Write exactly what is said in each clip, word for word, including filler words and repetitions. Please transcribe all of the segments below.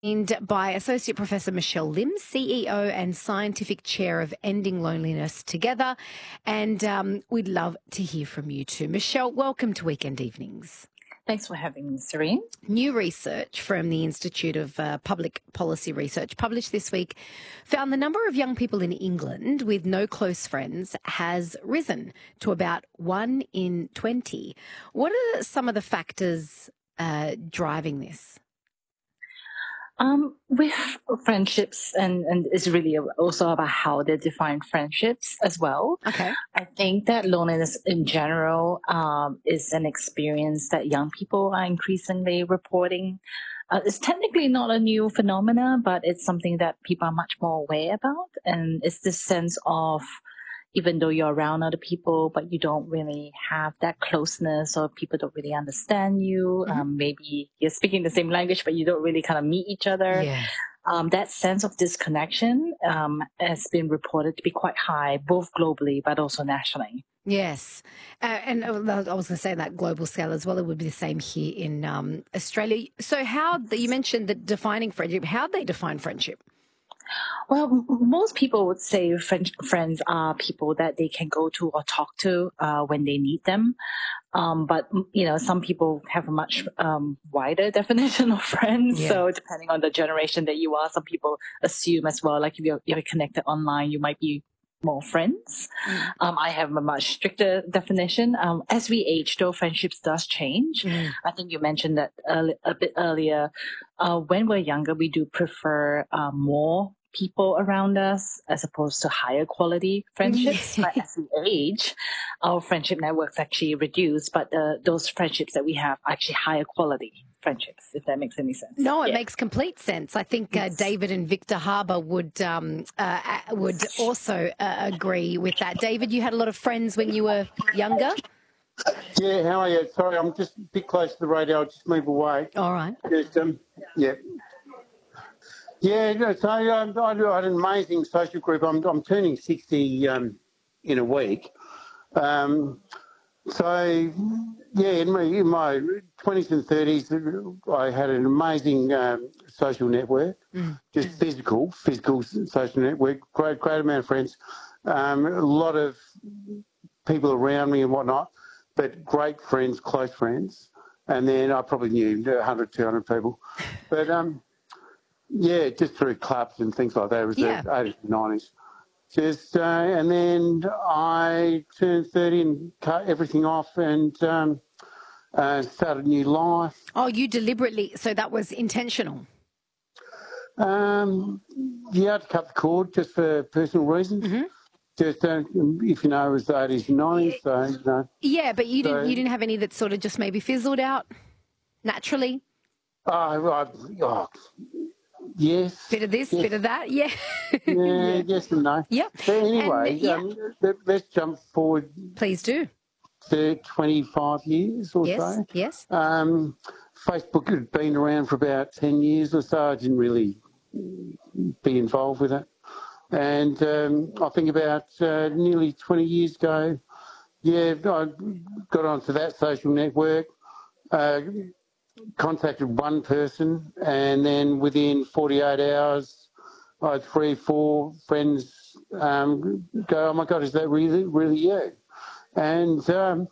And by Associate Professor Michelle Lim, C E O and Scientific Chair of Ending Loneliness Together. And um, we'd love to hear from you too. Michelle, welcome to Weekend Evenings. Thanks for having me, Serene. New research from the Institute of uh, Public Policy Research published this week found the number of young people in England with no close friends has risen to about one in twenty. What are some of the factors uh, driving this? Um, with friendships, and, and it's really also about how they define friendships as well. Okay. I think that loneliness in general um, is an experience that young people are increasingly reporting. Uh, it's technically not a new phenomena, but it's something that people are much more aware about. And it's this sense of, even though you're around other people, but you don't really have that closeness, or people don't really understand you. Mm-hmm. Um, maybe you're speaking the same language, but you don't really kind of meet each other. Yeah. Um, that sense of disconnection um, has been reported to be quite high, both globally but also nationally. Yes. Uh, and I was going to say that global scale as well, it would be the same here in um, Australia. So how, the, you mentioned that defining friendship, how they define friendship? Well, m- most people would say friend, friends are people that they can go to or talk to uh, when they need them. Um, but, you know, some people have a much um, wider definition of friends. Yeah. So depending on the generation that you are, some people assume as well, like if you're, you're connected online, you might be more friends. Mm. Um, I have a much stricter definition. Um, as we age, though, friendships does change. Mm. I think you mentioned that early, a bit earlier. Uh, when we're younger, we do prefer uh, more people around us as opposed to higher quality friendships. But as we age, our friendship networks actually reduce, but uh, those friendships that we have are actually higher quality friendships, if that makes any sense. No, it Yeah. makes complete sense. I think uh, Yes. David and Victor Harbour would um, uh, would also uh, agree with that. David, you had a lot of friends when you were younger? Yeah, how are you? Sorry, I'm just a bit close to the radio. I'll just move away. All right. Just, um, yeah. Yeah, no, so um, I do- I had an amazing social group. I'm, I'm turning sixty um, in a week. Um, so, yeah, in my, in my twenties and thirties, I had an amazing um, social network, Mm. just physical, physical social network, great, great amount of friends, um, a lot of people around me and whatnot, but great friends, close friends. And then I probably knew one hundred, two hundred people. But, um, yeah, just through clubs and things like that. It was Yeah. the eighties and nineties. Just, uh, and then I turned thirty and cut everything off and um, uh, started a new life. Oh, you deliberately, so that was intentional? Um, yeah, I had to cut the cord just for personal reasons. Mm-hmm. Just, uh, if you know, it was the eighties and nineties, so, you know. Yeah, but you didn't. So- You didn't have any that sort of just maybe fizzled out naturally. Oh, I, oh yes. Bit of this, yes. bit of that. Yeah. Yeah, yes and no. Yep. But anyway, And, yeah. um, let- let's jump forward Please do. to twenty-five years or Yes. so. Yes. Um, Facebook had been around for about ten years or so. I didn't really be involved with it. And um, I think about uh, nearly twenty years ago, yeah, I got onto that social network, uh, contacted one person, and then within forty-eight hours, I had three, four friends um, go, oh my God, is that really, really you? And um,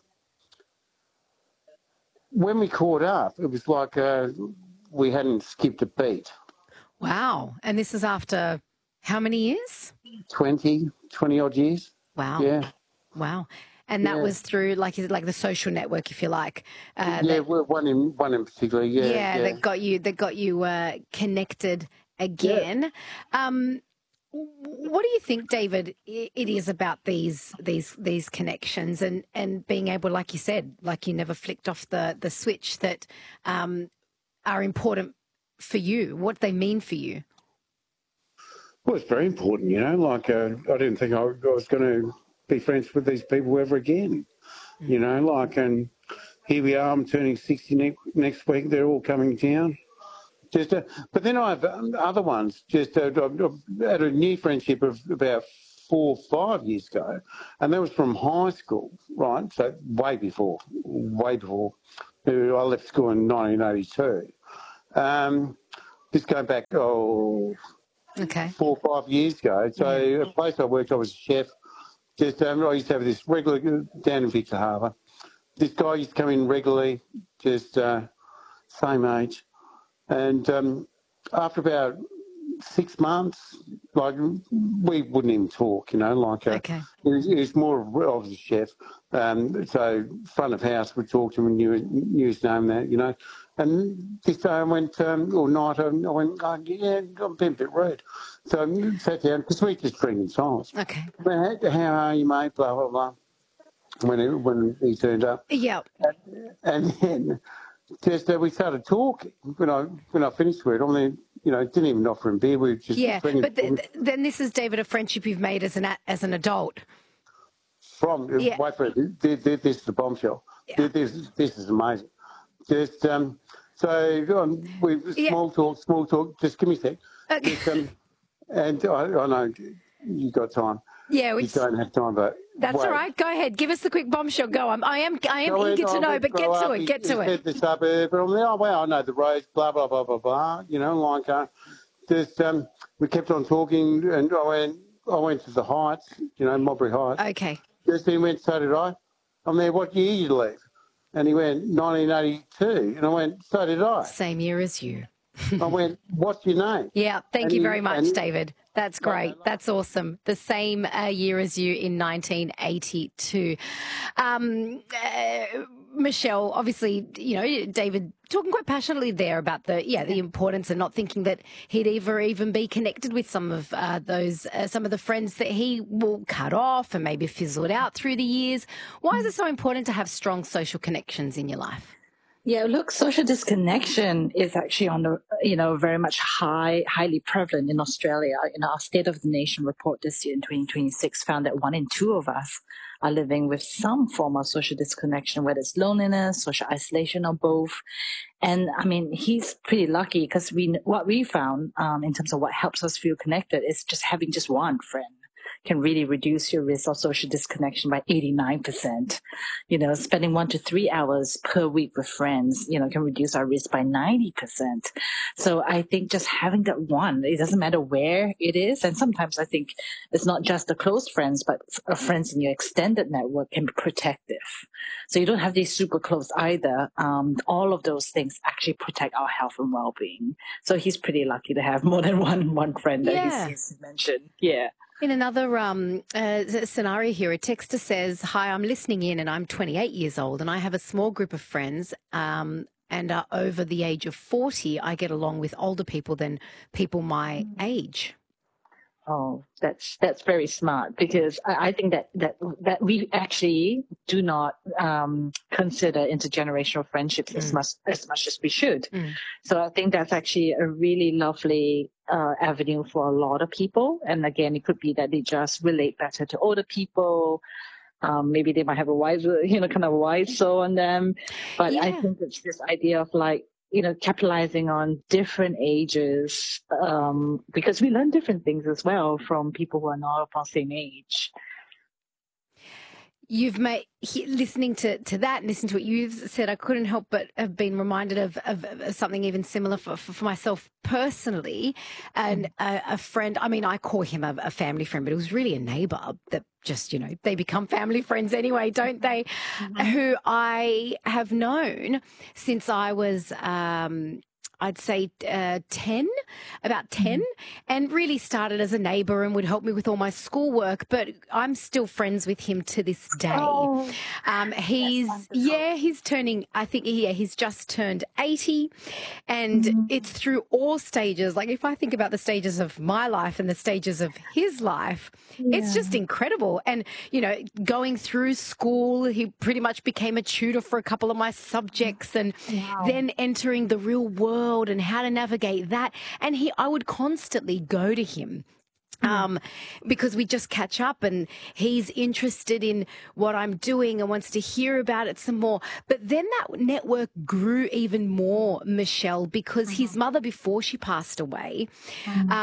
when we caught up, it was like uh, we hadn't skipped a beat. Wow. And this is after how many years? twenty, twenty odd years. Wow. Yeah. Wow. And that Yeah. was through, like, is it like the social network, if you like. Uh, yeah, that, well, one in one in particular. Yeah, yeah, yeah. that got you, that got you uh, connected again. Um, what do you think, David, i- it is about these these these connections and, and being able, like you said, like you never flicked off the, the switch, that um, are important for you, what they mean for you? Well, it's very important, you know. Like, uh, I didn't think I, I was going to be friends with these people ever again. Mm. You know, like, and here we are. I'm turning sixty ne- next week. They're all coming down. Just, uh, but then I have um, other ones. Just uh, I had a new friendship of about four, five years ago, and that was from high school, right? So way before, way before. I left school in nineteen eighty-two. Um, this going back, oh, Okay. four or five years ago. So Yeah. a place I worked, I was a chef. Just um, I used to have this regular down in Victor Harbour. This guy used to come in regularly, just uh, same age. And um, after about six months, like we wouldn't even talk, you know, like uh, Okay. it, was, it was more of a chef. Um, so front of house would talk to him and knew, knew his name, that, you know. And this day I went, um, or night, um, I went, oh, yeah, I'm being a bit rude. So I sat down, because we just drink in silence. Okay. How, how are you, mate? Blah, blah, blah. When, it, when he turned up. Yeah. And then just uh, we started talking when I when I finished with it. I mean, you know, didn't even offer him beer. We were just Yeah. drinking But th- th- then this is, David, a friendship you've made as an a- as an adult. from. Yeah. Wait for it. This, this, this is the bombshell. Yeah. This this is amazing. Just um, so um, we Yeah. small talk, small talk. Just give me a sec. Okay. Just, um, and I, I know you got time. Yeah. We You don't have time, but That's wait. all right. Go ahead. Give us the quick bombshell. Go. I'm, I am. I am So eager I to know. went But get grow to up, it. he- Get to he it. said the suburb, and I'm like, oh, well, I know the roads, blah, blah, blah, blah, blah. You know, like, uh, just, um, we kept on talking, and I went, I went to the Heights, you know, Mowbray Heights. Okay. Just he went, so did I. I'm there, what year did you leave? And he went, nineteen eighty-two. And I went, so did I. Same year as you. I went, what's your name? Yeah. Thank And you he- very much, and- David. That's great. That's awesome. The same uh, year as you in nineteen eighty-two. Um, uh, Michelle, obviously, you know, David talking quite passionately there about the yeah the importance and not thinking that he'd ever even be connected with some of uh, those uh, some of the friends that he will cut off and maybe fizzled out through the years. Why is it so important to have strong social connections in your life? Yeah, look, social disconnection is actually on the, you know, very much high, highly prevalent in Australia. You know, our State of the Nation report this year in twenty twenty-six found that one in two of us are living with some form of social disconnection, whether it's loneliness, social isolation, or both. And I mean, he's pretty lucky because we, what we found um, in terms of what helps us feel connected is just having just one friend can really reduce your risk of social disconnection by eighty-nine percent. You know, spending one to three hours per week with friends, you know, can reduce our risk by ninety percent. So I think just having that one, it doesn't matter where it is. And sometimes I think it's not just the close friends, but friends in your extended network can be protective. So you don't have to be super close either. Um, all of those things actually protect our health and well-being. So he's pretty lucky to have more than one, one friend that Yeah. he's, he's mentioned. Yeah. In another um, uh, scenario here, a texter says, hi, I'm listening in and I'm twenty-eight years old and I have a small group of friends um, and are over the age of forty. I get along with older people than people my age. Oh, that's that's very smart because I, I think that, that that we actually do not um, consider intergenerational friendships as Mm. much as much as we should. Mm. So I think that's actually a really lovely uh, avenue for a lot of people. And again, it could be that they just relate better to older people. Um, maybe they might have a wiser, you know, kind of wise soul on them. But I Yeah. think it's this idea of like, you know, capitalizing on different ages, um, because we learn different things as well from people who are not of our same age. You've made he, listening to, to that and listening to what you've said, I couldn't help but have been reminded of, of, of something even similar for, for, for myself personally. And a, a friend, I mean, I call him a, a family friend, but it was really a neighbour that just, you know, they become family friends anyway, don't they? Mm-hmm. Who I have known since I was, um, I'd say uh, ten, about ten, and really started as a neighbour and would help me with all my schoolwork. But I'm still friends with him to this day. Oh, Um, he's, yeah, he's turning, I think, yeah, he's just turned eighty. And Mm-hmm. it's through all stages. Like if I think about the stages of my life and the stages of his life, it's just incredible. And, you know, going through school, he pretty much became a tutor for a couple of my subjects and Wow. then entering the real world and how to navigate that. And he, I would constantly go to him. Um, because we just catch up and he's interested in what I'm doing and wants to hear about it some more. But then that network grew even more, Michelle, because his mother, before she passed away, um,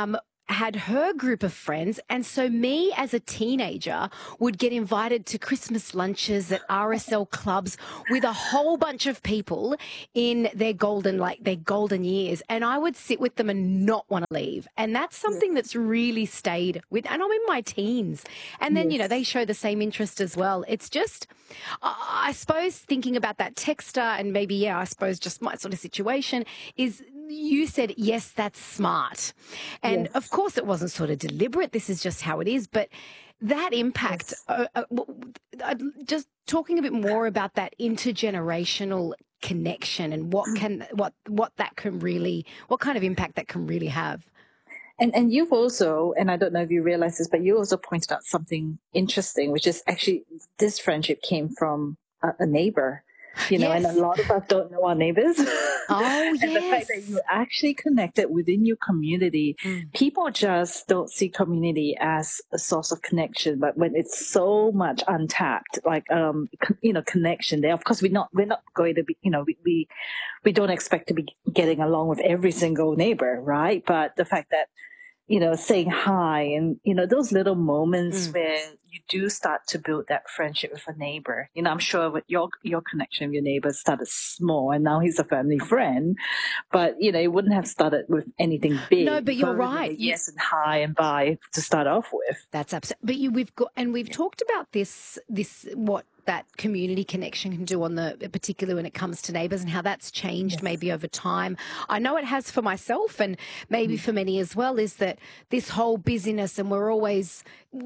had her group of friends. And so me as a teenager would get invited to Christmas lunches at R S L clubs with a whole bunch of people in their golden, like their golden years. And I would sit with them and not want to leave. And that's something that's really stayed with, and I'm in my teens. And then, yes. you know, they show the same interest as well. It's just, I suppose thinking about that texter and maybe, yeah, I suppose just my sort of situation is, you said, yes, that's smart. And yes. of course it wasn't sort of deliberate. This is just how it is. But that impact, yes. uh, uh, uh, just talking a bit more about that intergenerational connection and what can, what, what that can really, what kind of impact that can really have. And and you've also, and I don't know if you realize this, but you also pointed out something interesting, which is actually this friendship came from a, a neighbor. You know, yes. and a lot of us don't know our neighbors. Oh, and yes. the fact that you're actually connected within your community, mm. people just don't see community as a source of connection. But when it's so much untapped, like, um, you know, connection there, of course, we're not, we're not going to be, you know, we, we, we don't expect to be getting along with every single neighbor, right? But the fact that, you know, saying hi and, you know, those little moments mm. where you do start to build that friendship with a neighbor. You know, I'm sure with your, your connection with your neighbor started small and now he's a family friend, but, you know, it wouldn't have started with anything big. No, but you're right. Yes and hi and bye to start off with. That's absolutely, but you, we've got, and we've yeah. talked about this, this, what, that community connection can do on the, particularly when it comes to neighbours and how that's changed yes. maybe over time. I know it has for myself and maybe mm. for many as well, is that this whole busyness and we're always,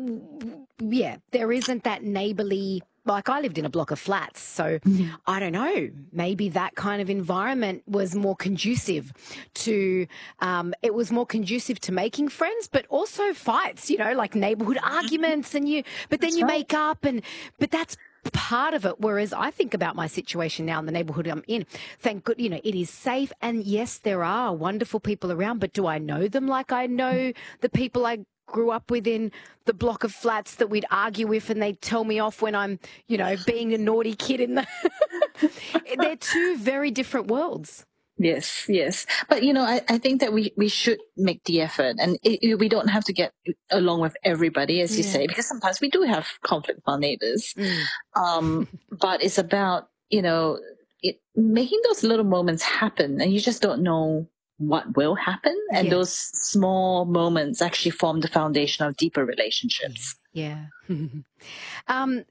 yeah, there isn't that neighbourly, like I lived in a block of flats, so mm. I don't know, maybe that kind of environment was more conducive to, um, it was more conducive to making friends, but also fights, you know, like neighbourhood arguments and you, but then that's you right. make up and, but that's part of it. Whereas I think about my situation now in the neighbourhood I'm in, thank good, you know, it is safe. And yes, there are wonderful people around, but do I know them like I know the people I grew up with in the block of flats that we'd argue with and they'd tell me off when I'm, you know, being a naughty kid in the... They're two very different worlds. Yes, yes. But, you know, I, I think that we, we should make the effort and it, we don't have to get along with everybody, as you yeah. say, because sometimes we do have conflict with our neighbors. Mm. Um, but it's about, you know, it, making those little moments happen and you just don't know what will happen. And yeah. those small moments actually form the foundation of deeper relationships. Yeah. um,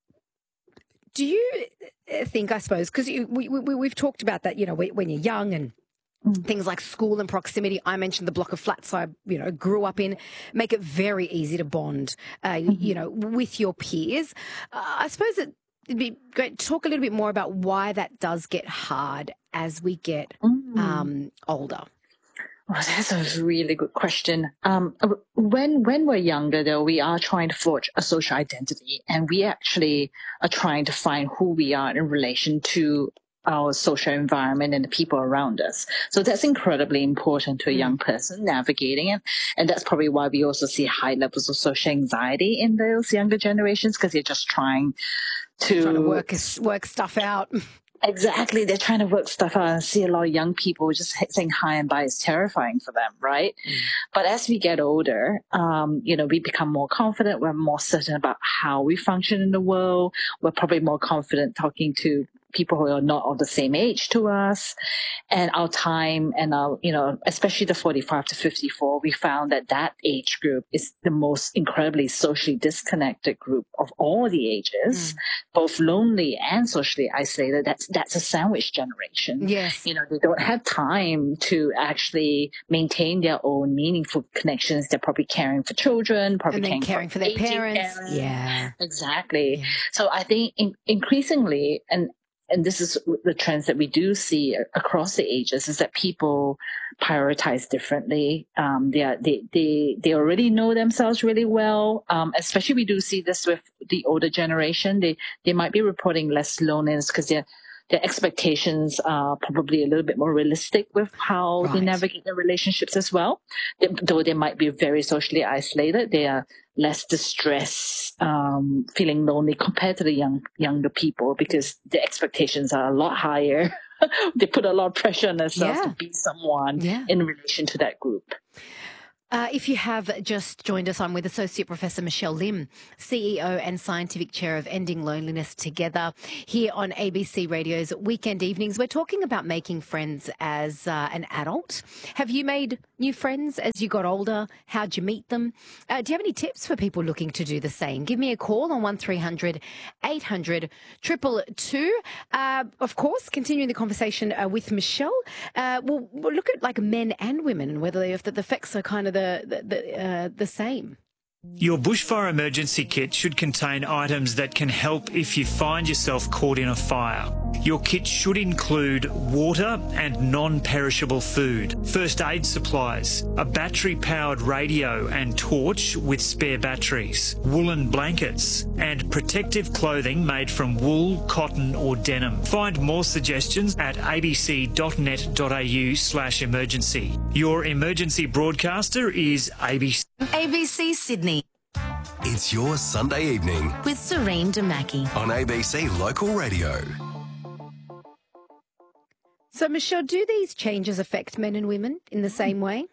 do you think, I suppose, because we, we, we've talked about that, you know, when you're young and mm. things like school and proximity. I mentioned the block of flats I, you know, grew up in, make it very easy to bond, uh, mm-hmm. you know, with your peers. Uh, I suppose it, it'd be great to talk a little bit more about why that does get hard as we get mm. um, older. Well, that's a really good question. Um, when when we're younger, though, we are trying to forge a social identity, and we actually are trying to find who we are in relation to our social environment and the people around us. So that's incredibly important to a young person navigating it. And that's probably why we also see high levels of social anxiety in those younger generations, because they're just trying to, trying to work, work stuff out. Exactly. They're trying to work stuff out and see a lot of young people just saying hi and bye is terrifying for them, right? Mm. But as we get older, um, you know, we become more confident. We're more certain about how we function in the world. We're probably more confident talking to people who are not of the same age to us. And our time and our, you know, especially the forty-five to fifty-four, we found that that age group is the most incredibly socially disconnected group of all the ages, mm. both lonely and socially isolated. That's, that's a sandwich generation. Yes. You know, they don't have time to actually maintain their own meaningful connections. They're probably caring for children, probably and then caring, caring for, for their parents. parents. Yeah. Exactly. Yeah. So I think in, increasingly, and And this is the trends that we do see across the ages, is that people prioritize differently. Um, they, are, they they they already know themselves really well. Um, especially we do see this with the older generation. They they might be reporting less loneliness because their their expectations are probably a little bit more realistic with how right. they navigate their relationships as well. They, though they might be very socially isolated, they are less distressed, um, feeling lonely compared to the young younger people because the expectations are a lot higher. They put a lot of pressure on themselves yeah. to be someone yeah. in relation to that group. Uh, if you have just joined us, I'm with Associate Professor Michelle Lim, C E O and Scientific Chair of Ending Loneliness Together, here on A B C Radio's Weekend Evenings. We're talking about making friends as uh, an adult. Have you made new friends as you got older? How'd you meet them? Uh, do you have any tips for people looking to do the same? Give me a call on one three hundred eight hundred two two two. Uh, of course, continuing the conversation uh, with Michelle, uh, we'll, we'll look at like men and women and whether they, if the effects are kind of the the the, uh, the same. Your bushfire emergency kit should contain items that can help if you find yourself caught in a fire. Your kit should include water and non-perishable food, first aid supplies, a battery-powered radio and torch with spare batteries, woolen blankets, and protective clothing made from wool, cotton or denim. Find more suggestions at abc.net.au slash emergency. Your emergency broadcaster is A B C. A B C Sydney. It's your Sunday evening with Serene Damaki on A B C Local Radio. So, Michelle, do these changes affect men and women in the same way?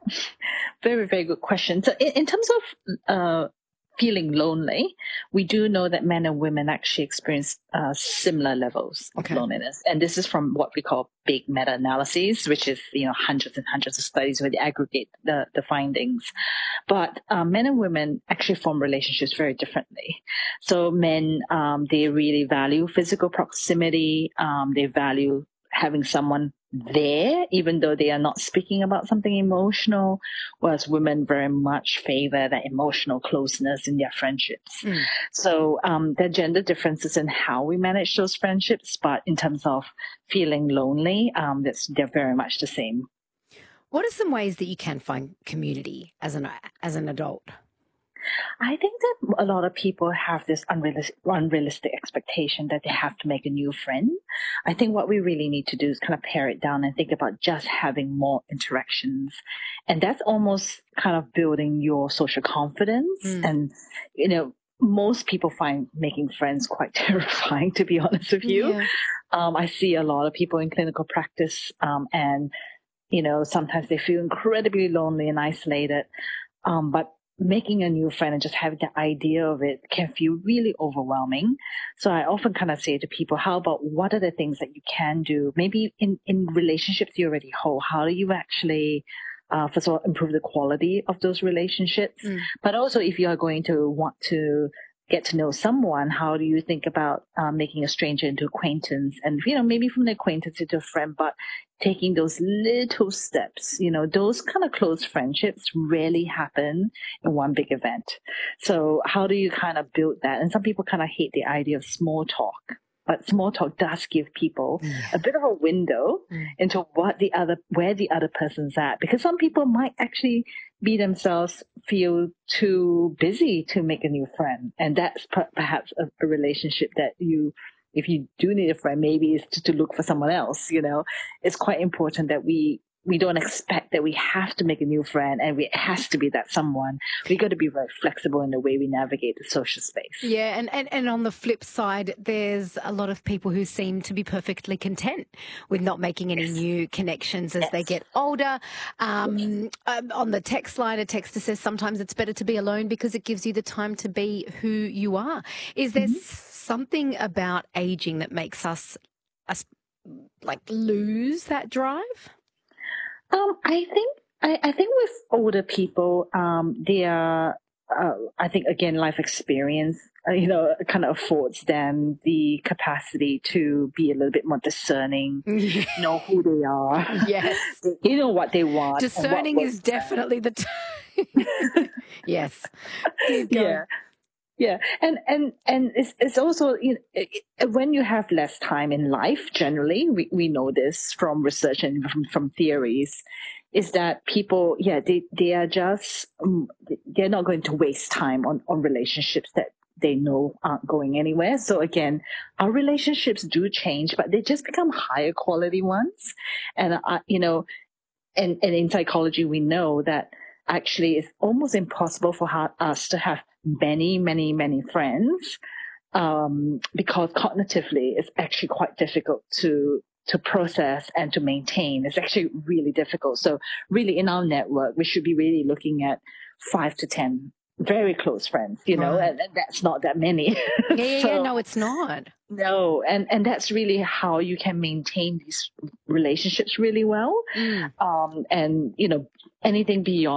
Very, very good question. So in, in terms of uh, feeling lonely, we do know that men and women actually experience uh, similar levels Okay. of loneliness. And this is from what we call big meta-analyses, which is, you know, hundreds and hundreds of studies where they aggregate the, the findings. But um, men and women actually form relationships very differently. So men, um, they really value physical proximity. Um, they value having someone there, even though they are not speaking about something emotional, whereas women very much favor that emotional closeness in their friendships. Mm. So um, there are gender differences in how we manage those friendships, but in terms of feeling lonely, um, that's, they're very much the same. What are some ways that you can find community as an as an adult? I think that a lot of people have this unrealistic, unrealistic expectation that they have to make a new friend. I think what we really need to do is kind of pare it down and think about just having more interactions. And that's almost kind of building your social confidence. Mm. And, you know, most people find making friends quite terrifying, to be honest with you. Yeah. Um, I see a lot of people in clinical practice um, and, you know, sometimes they feel incredibly lonely and isolated. Um, but making a new friend and just having the idea of it can feel really overwhelming. So I often kind of say to people, how about what are the things that you can do? Maybe in, in relationships you already hold, how do you actually, uh, first of all, improve the quality of those relationships? Mm. But also if you are going to want to get to know someone, how do you think about uh, making a stranger into acquaintance? And, you know, maybe from an acquaintance into a friend, but taking those little steps, you know, those kind of close friendships rarely happen in one big event. So how do you kind of build that? And some people kind of hate the idea of small talk. But small talk does give people a bit of a window Mm. into what the other, where the other person's at. Because some people might actually be themselves feel too busy to make a new friend. And that's per- perhaps a, a relationship that you, if you do need a friend, maybe it's to, to look for someone else, you know. It's quite important that we, we don't expect that we have to make a new friend and we, it has to be that someone. We got to be very flexible in the way we navigate the social space. Yeah, and, and, and on the flip side, there's a lot of people who seem to be perfectly content with not making any Yes. new connections as Yes. they get older. Um, um, on the text line, a texter says sometimes it's better to be alone because it gives you the time to be who you are. Is there Mm-hmm. something about aging that makes us, us like lose that drive? Um, I think I, I think with older people, um, they are. Uh, I think again, life experience, uh, you know, kind of affords them the capacity to be a little bit more discerning, know who they are, Yes. you know what they want. and what Discerning works is for them. definitely the t- yes. Keep going. Yeah. Yeah, and and and it's it's also, you know, it, it, when you have less time in life, generally, we, we know this from research and from, from theories, is that people, yeah, they they are just um, they're not going to waste time on on relationships that they know aren't going anywhere. So again, our relationships do change, but they just become higher quality ones, and uh, you know, and and in psychology, we know that actually it's almost impossible for ha- us to have many, many, many friends, um, because cognitively it's actually quite difficult to to process and to maintain. It's actually really difficult. So really in our network, we should be really looking at five to ten very close friends, you know, Right. and, and that's not that many. Yeah, yeah, So- yeah. No, it's not. No, and, and that's really how you can maintain these relationships really well. Mm. Um, and, you know, anything beyond